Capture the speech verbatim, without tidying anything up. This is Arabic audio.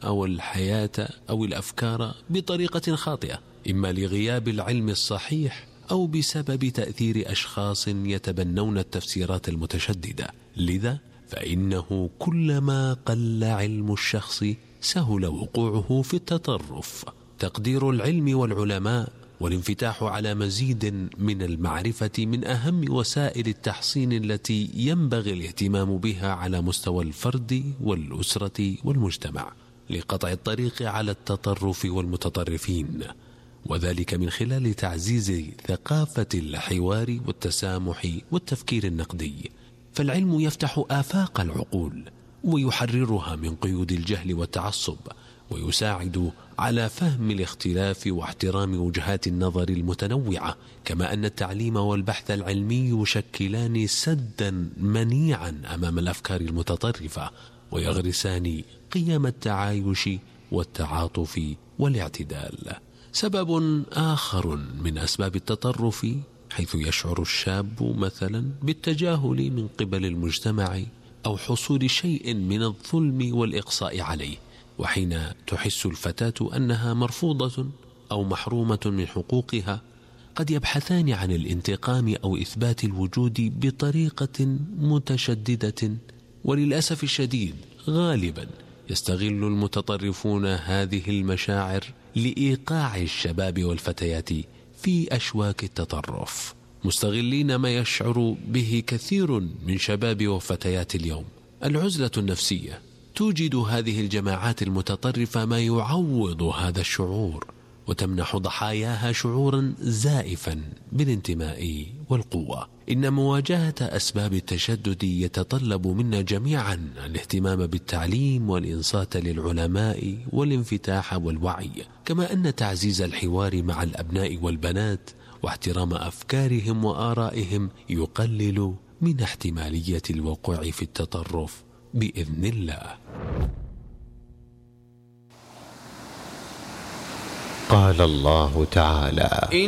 أو الحياة أو الأفكار بطريقة خاطئة، إما لغياب العلم الصحيح أو بسبب تأثير أشخاص يتبنون التفسيرات المتشددة. لذا فإنه كلما قل علم الشخص سهل وقوعه في التطرف. تقدير العلم والعلماء والانفتاح على مزيد من المعرفة من أهم وسائل التحصين التي ينبغي الاهتمام بها على مستوى الفرد والأسرة والمجتمع لقطع الطريق على التطرف والمتطرفين، وذلك من خلال تعزيز ثقافة الحوار والتسامح والتفكير النقدي. فالعلم يفتح آفاق العقول ويحررها من قيود الجهل والتعصب، ويساعد على فهم الاختلاف واحترام وجهات النظر المتنوعة، كما أن التعليم والبحث العلمي يشكلان سدا منيعا أمام الأفكار المتطرفة، ويغرسان قيم التعايش والتعاطف والاعتدال. سبب آخر من أسباب التطرف حيث يشعر الشاب مثلا بالتجاهل من قبل المجتمع أو حصول شيء من الظلم والإقصاء عليه، وحين تحس الفتاة أنها مرفوضة أو محرومة من حقوقها قد يبحثان عن الانتقام أو إثبات الوجود بطريقة متشددة. وللأسف الشديد غالبا يستغل المتطرفون هذه المشاعر لإيقاع الشباب والفتيات في أشواك التطرف، مستغلين ما يشعر به كثير من شباب وفتيات اليوم، العزلة النفسية. توجد هذه الجماعات المتطرفة ما يعوض هذا الشعور، وتمنح ضحاياها شعورا زائفا بالانتماء والقوة. إن مواجهة أسباب التشدد يتطلب منا جميعا الاهتمام بالتعليم والإنصات للعلماء والانفتاح والوعي، كما أن تعزيز الحوار مع الأبناء والبنات واحترام أفكارهم وآرائهم يقلل من احتمالية الوقوع في التطرف بإذن الله. قال الله تعالى: